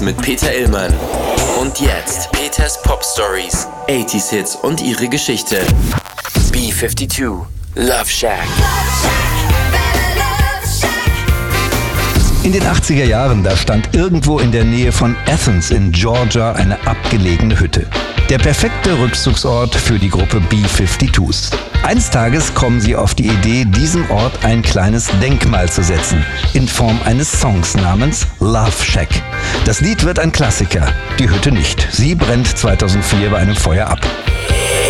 Hits mit Peter Illmann. Und jetzt Peters Pop Stories, 80s Hits und ihre Geschichte. B-52, Love Shack. In den 80er Jahren, da stand irgendwo in der Nähe von Athens in Georgia eine abgelegene Hütte. Der perfekte Rückzugsort für die Gruppe B-52s. Eines Tages kommen sie auf die Idee, diesem Ort ein kleines Denkmal zu setzen, in Form eines Songs namens Love Shack. Das Lied wird ein Klassiker, die Hütte nicht. Sie brennt 2004 bei einem Feuer ab.